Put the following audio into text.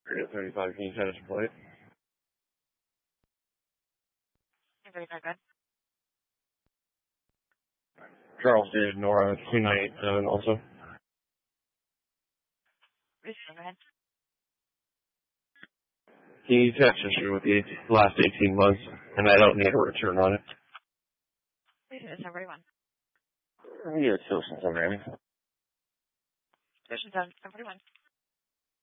35, can you send us a plate? 35, good. Charles David Nora 2987 also. Go ahead. He text history with the last 18 months, and I don't need a return on it. Please, it's 741. Yeah, it's still since I'm ready. Station 741.